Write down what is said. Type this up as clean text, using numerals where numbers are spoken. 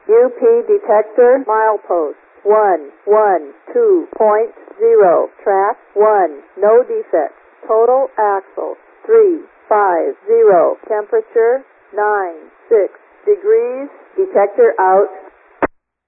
UP detector milepost 112.0. Track 1. No defects. Total axle 350. Temperature 96 degrees. Detector out.